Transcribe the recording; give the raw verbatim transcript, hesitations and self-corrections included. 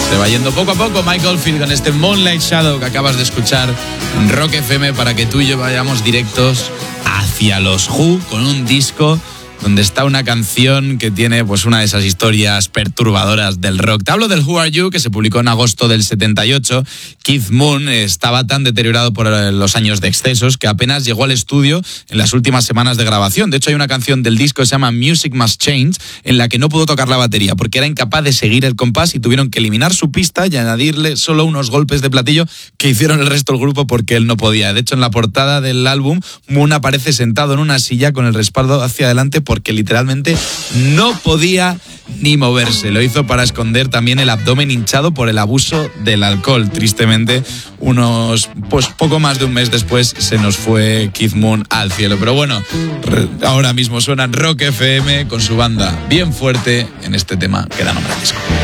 Se va yendo poco a poco Mike Oldfield con este Moonlight Shadow que acabas de escuchar en Rock F M para que tú y yo vayamos directos hacia los Who con un disco donde está una canción que tiene pues una de esas historias perturbadoras del rock. Te hablo del Who Are You, que se publicó en agosto del setenta y ocho. Keith Moon estaba tan deteriorado por los años de excesos que apenas llegó al estudio en las últimas semanas de grabación. De hecho, hay una canción del disco que se llama Music Must Change, en la que no pudo tocar la batería porque era incapaz de seguir el compás y tuvieron que eliminar su pista y añadirle solo unos golpes de platillo que hicieron el resto del grupo porque él no podía. De hecho, en la portada del álbum, Moon aparece sentado en una silla con el respaldo hacia adelante porque literalmente no podía ni moverse. Lo hizo para esconder también el abdomen hinchado por el abuso del alcohol. Tristemente, unos pues poco más de un mes después se nos fue Keith Moon al cielo. Pero bueno, ahora mismo suena Rock F M con su banda bien fuerte en este tema que da nombre al disco.